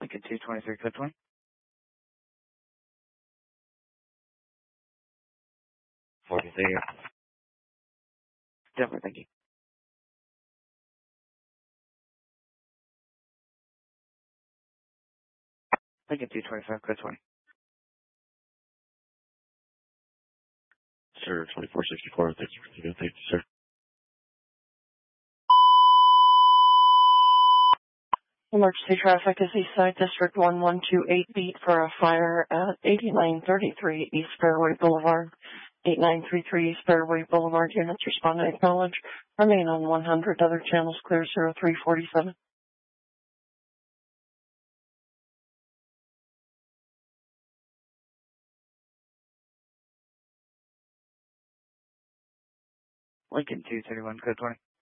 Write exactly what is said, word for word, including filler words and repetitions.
Lincoln two twenty-three, code twenty. forty-three. Definitely, thank you. Lincoln two twenty-five, code twenty. Sir, twenty-four sixty-four, thank you for the thank you, sir. Emergency traffic is Eastside District one one two eight beat for a fire at eighty-nine thirty-three East Fairway Boulevard. eighty-nine thirty-three East Fairway Boulevard units respond to acknowledge. Remain on one hundred. Other channels clear zero three forty-seven. Lincoln two thirty-one, code twenty.